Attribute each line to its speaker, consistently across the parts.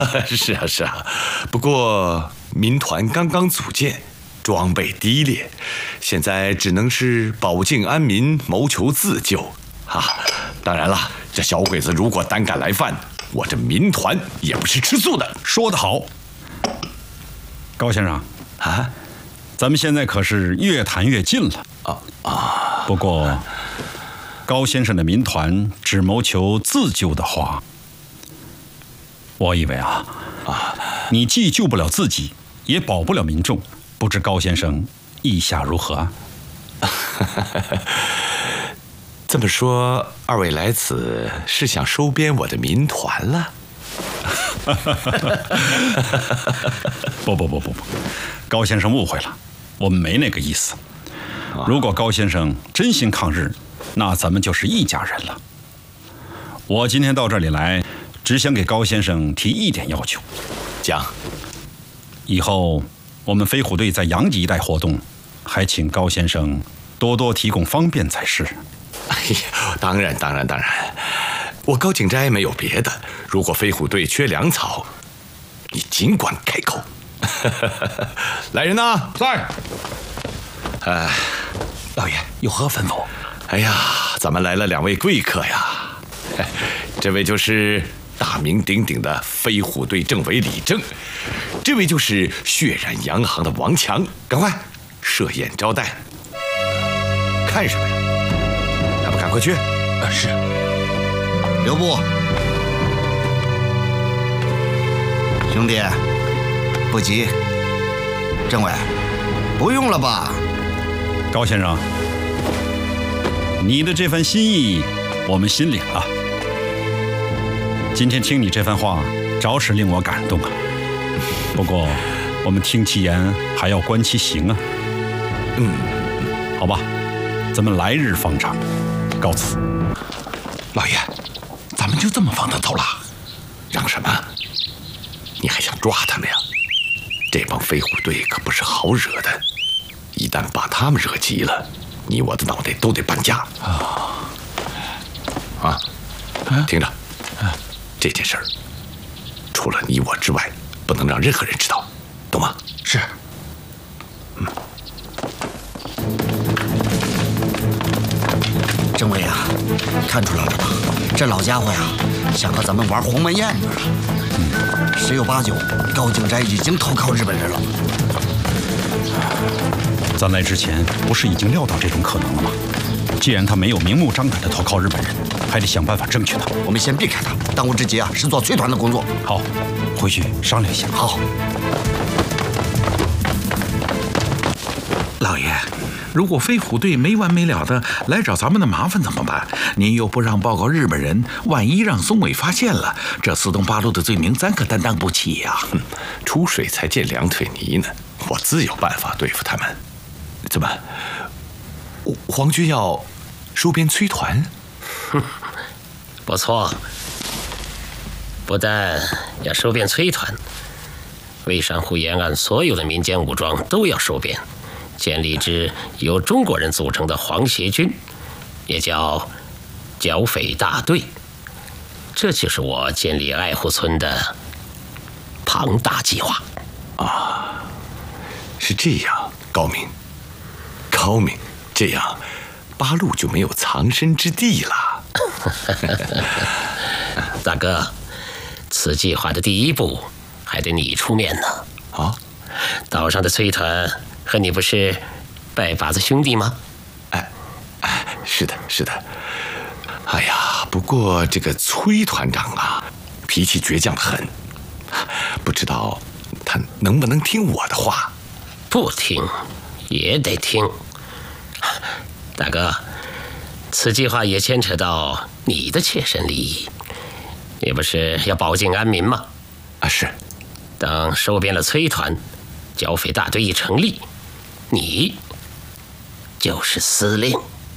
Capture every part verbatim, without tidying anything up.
Speaker 1: 是啊是啊，不过民团刚刚组建，装备低劣，现在只能是保境安民，谋求自救啊。当然了，这小鬼子如果胆敢来犯，我这民团也不是吃素的。
Speaker 2: 说得好，高先生
Speaker 1: 啊，
Speaker 2: 咱们现在可是越谈越近了
Speaker 1: 啊啊！
Speaker 2: 不过，高先生的民团只谋求自救的话，我以为啊啊，你既救不了自己，也保不了民众，不知高先生意下如何啊？
Speaker 1: 这么说，二位来此是想收编我的民团了？
Speaker 2: 不不不不不，高先生误会了，我们没那个意思。如果高先生真心抗日，那咱们就是一家人了。我今天到这里来，只想给高先生提一点要求。
Speaker 1: 讲。
Speaker 2: 以后我们飞虎队在阳吉一带活动，还请高先生多多提供方便才是。
Speaker 1: 哎呀，当然当然当然，我高景斋没有别的。如果飞虎队缺粮草，你尽管开口。来人呐，
Speaker 3: 在。
Speaker 1: 哎，
Speaker 3: 老爷有何吩咐？
Speaker 1: 哎呀，咱们来了两位贵客呀。这位就是大名鼎鼎的飞虎队政委李正，这位就是血染洋行的王强。赶快设宴招待。看什么呀？还不赶快去！
Speaker 3: 啊，是。
Speaker 4: 留步，兄弟，不急。政委，不用了吧？
Speaker 2: 高先生，你的这番心意，我们心领了。今天听你这番话，着实令我感动啊。不过，我们听其言，还要观其行啊。
Speaker 1: 嗯，
Speaker 2: 好吧，咱们来日方长。告辞。
Speaker 3: 老爷，咱们就这么放他走了？
Speaker 1: 嚷什么？你还想抓他们呀？这帮飞虎队可不是好惹的，一旦把他们惹急了，你我的脑袋都得搬家啊！啊，听着，这件事儿除了你我之外，不能让任何人知道，懂吗？
Speaker 3: 是。
Speaker 1: 嗯。
Speaker 4: 政委啊，看出来了吧？这老家伙呀，想和咱们玩鸿门宴呢。嗯，十有八九，高景斋已经投靠日本人了。
Speaker 2: 咱来之前不是已经料到这种可能了吗？既然他没有明目张胆的投靠日本人，还得想办法证据他。
Speaker 4: 我们先避开他，当务之急啊是做催团的工作。
Speaker 2: 好，回去商量一下。
Speaker 4: 好。
Speaker 3: 老爷，如果飞虎队没完没了的来找咱们的麻烦怎么办？您又不让报告日本人，万一让松尾发现了，这四通八路的罪名咱可担当不起呀、啊！
Speaker 1: 出水才见两腿泥呢，我自有办法对付他们。怎么，皇军要收编催团？
Speaker 5: 哼，不错，不但要收编催团，蔚山湖沿岸所有的民间武装都要收编。建立支由中国人组成的皇协军，也叫剿匪大队。这就是我建立爱护村的庞大计划。
Speaker 1: 啊，是这样，高明，高明，这样八路就没有藏身之地了。
Speaker 5: 大哥，此计划的第一步还得你出面呢。
Speaker 1: 啊，
Speaker 5: 岛上的催团和你不是拜把子兄弟吗？
Speaker 1: 哎，哎，是的，是的。哎呀，不过这个崔团长啊，脾气倔强得很，不知道他能不能听我的话。
Speaker 5: 不听也得听。大哥，此计划也牵扯到你的切身利益。你不是要保境安民吗？
Speaker 1: 啊，是。
Speaker 5: 等收编了崔团，剿匪大队一成立，你就是司令。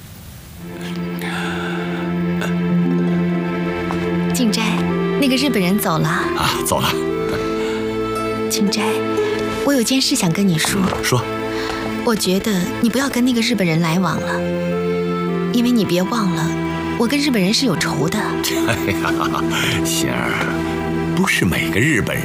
Speaker 6: 景斋，那个日本人走了
Speaker 1: 啊，走了。
Speaker 6: 景斋，我有件事想跟你说。
Speaker 1: 说。
Speaker 6: 我觉得你不要跟那个日本人来往了，因为你别忘了，我跟日本人是有仇的。
Speaker 1: 哎呀，仙儿， 不是每个日本